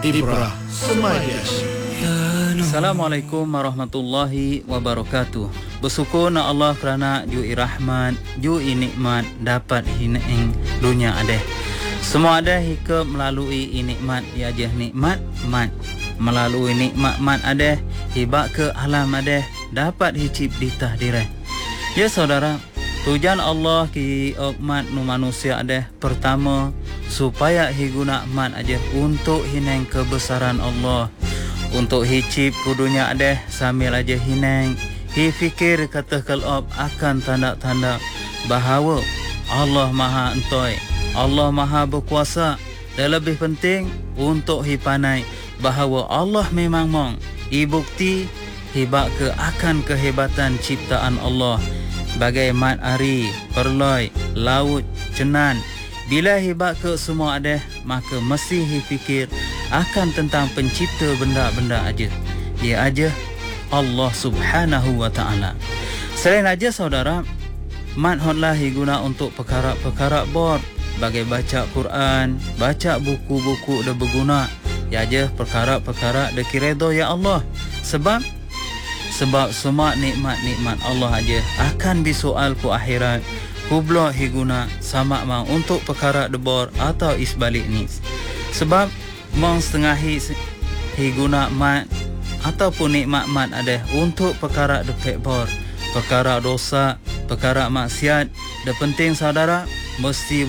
Ibrah Semaidias. Assalamualaikum warahmatullahi wabarakatuh. Bersyukur na Allah kerana jui rahmat, jui nikmat dapat hineng dunia ada. Semua ada hika melalui nikmat ya je nikmat mat. Melalui nikmat mat ada hibak ke alam ada dapat hicip ditah direh. Ya saudara, tujuan Allah ki mat nu manusia ada pertama supaya higuna mat aja untuk hineng kebesaran Allah. Untuk hicip kudunya ada sambil aja hineng hi fikir kata kelop akan tanda-tanda bahawa Allah Maha Entoi, Allah Maha Berkuasa. Dan lebih penting untuk hi panai bahawa Allah memang mong i bukti hibak ke akan kehebatan ciptaan Allah. Bagai mat ari, perloi, laut, cenan. Bila hibak ke semua ada, maka mesti hi fikir akan tentang pencipta benda-benda aja. Dia aja Allah Subhanahu wa taala. Selain aja saudara, mat hotlah guna untuk perkara-perkara bor, bagai baca Quran, baca buku-buku dah berguna. Ya aja perkara-perkara dah kiredo ya Allah. Sebab semua nikmat-nikmat Allah aja akan disoal ku akhirat. Kublo higuna sama mau untuk perkara debor atau isbalik ni. Sebab mong setengah higuna mat ataupun nikmat mat ada untuk perkara depek bor, perkara dosa, perkara maksiat. Dan penting saudara mesti